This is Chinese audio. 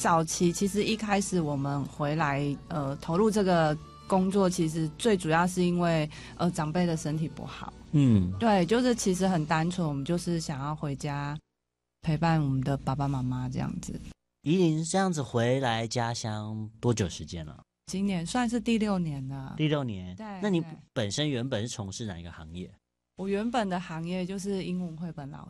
早期其实一开始我们回来投入这个工作，其实最主要是因为长辈的身体不好。对，就是其实很单纯，我们就是想要回家陪伴我们的爸爸妈妈这样子。 宜玲这样子回来家乡多久时间了？ 今年算是第6年了。 第6年。 对。 那你本身原本是从事哪一个行业？ 我原本的行业就是英文绘本老